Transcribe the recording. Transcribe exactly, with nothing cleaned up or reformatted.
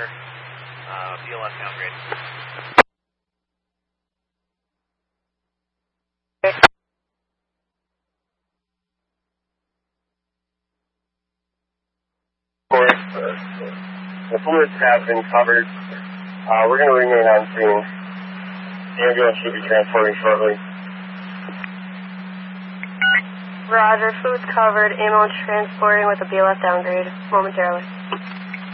Uh, B L S downgrade. The fluids have been covered. Uh, we're going to remain on scene. The ambulance should be transporting shortly. Roger, fluids covered. Ambulance transporting with a B L S downgrade momentarily.